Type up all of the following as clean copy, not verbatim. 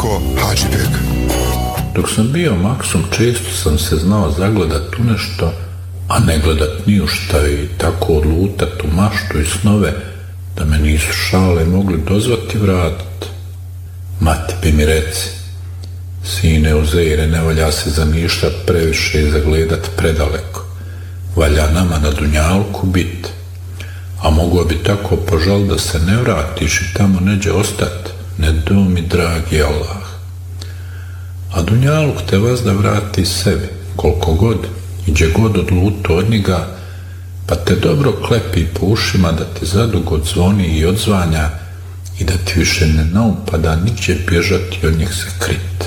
Željko Hadžibek. Dok sam bio maksum, često sam se znao zagledat u nešto, a ne gledat ni u šta i tako odlutat u maštu i snove da me nisu šale mogli dozvati vratit. Mati bi mi reci: sine Uzeire, ne valja se zamišljat previše i zagledat predaleko. Valja nama na dunjalku bit. A mogo bi tako požal da se ne vratiš i tamo neđe ostat, ne do mi dragi Allah. A dunjaluk te vazda vrati sebi, koliko god, iđe god odluto od njega, pa te dobro klepi po ušima da te zadugo zvoni i odzvanja i da ti više ne naupada niđe bježati od njih se krit.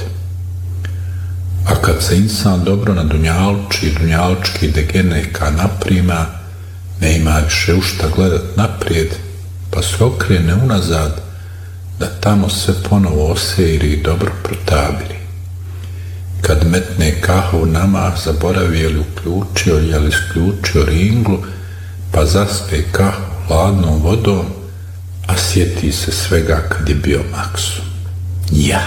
A kad se insan dobro na dunjalči i dunjalčki degeneka naprima, ne ima više u šta gledat naprijed, pa se okrene unazad da tamo sve ponovo osejri i dobro protabiri. Kad metne kahvu namah, zaboravi je li uključio, je li isključio ringlu, pa zaspe kahvu hladnom vodom, a sjeti se svega kad je bio maksum. Ja.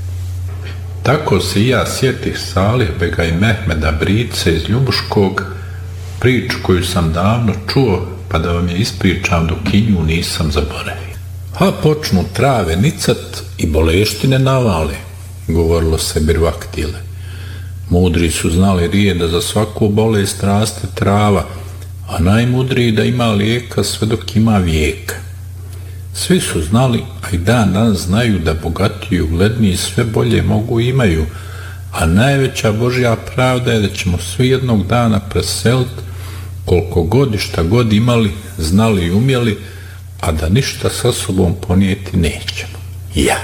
Tako se i ja sjetih Salih Bega i Mehmeda Brice iz Ljubuškog, priču koju sam davno čuo, pa da vam je ispričam dok i nju nisam zaboravio. A počnu trave nicat i boleštine navale, govorilo se birvaktile. Mudri su znali rije da za svaku bolest raste trava, a najmudriji da ima lijeka sve dok ima vijeka. Svi su znali, a i dan danas znaju da bogatiji i ugledniji sve bolje mogu imaju, a najveća Božja pravda je da ćemo svi jednog dana preselit koliko god i šta god imali, znali i umjeli, a da ništa sa sobom ponijeti nećemo. Ja.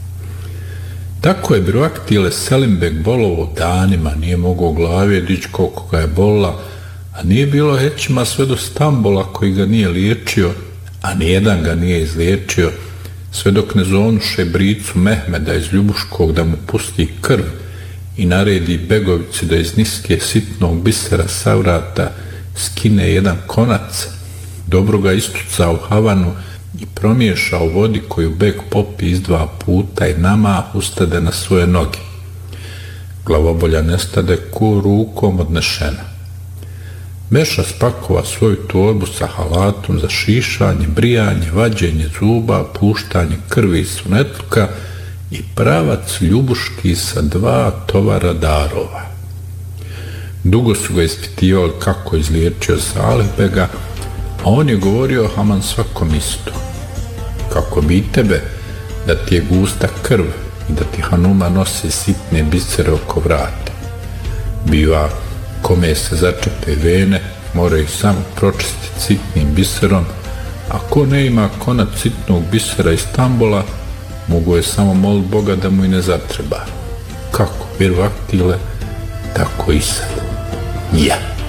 Tako je birvaktile Selimbek bolovo danima, nije mogao glave dići koliko ga je bolila, a nije bilo hećima sve do Stambola koji ga nije liječio, a nijedan ga nije izliječio, sve dok ne zonuše Bricu Mehmeda iz Ljubuškog da mu pusti krv i naredi Begovici da iz niske sitnog bisera savrata skine jedan konac, dobro ga istuca u havanu i promiješa u vodi koju Beg popi iz 2 puta i nama ustade na svoje noge. Glavobolja nestade ku rukom odnešena. Meša spakova svoju torbu sa halatom za šišanje, brijanje, vađenje zuba, puštanje krvi iz sunetluka i pravac Ljubuški sa 2 tovara darova. Dugo su ga ispitivali kako izliječio Salih Bega, a on je govorio haman svakom isto. Kako bi tebe, da ti je gusta krv i da ti Hanuma nosi sitne bisere oko vrata. Biva, kome se začepe vene, mora ih samo pročistiti sitnim biserom, a ko ne ima konac sitnog bisera iz Stambola, mogu je samo molit Boga da mu i ne zatreba. Kako birvaktile, tako i sad. Ja.